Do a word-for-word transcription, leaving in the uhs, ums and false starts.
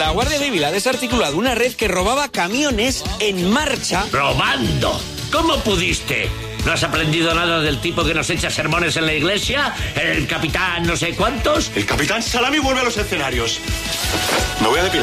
La Guardia Civil ha desarticulado una red que robaba camiones en marcha. ¡Robando! ¿Cómo pudiste? ¿No has aprendido nada del tipo que nos echa sermones en la iglesia? ¿El capitán no sé cuántos? El capitán Salami vuelve a los escenarios. Me voy a depilar.